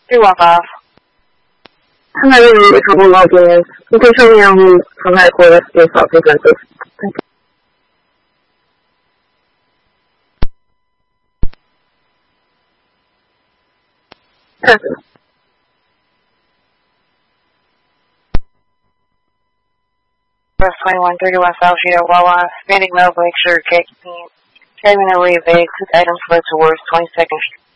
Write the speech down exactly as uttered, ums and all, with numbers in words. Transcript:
three one five. I'm having a little trouble logging in. You can show me on from headquarters if something like this. Thank you. Perfect. Press twenty-one thirty-one South Shore, Wawa, Spanning Mill, Lakeshore, Cape Terminal Bay, two items fled towards twenty-second Street.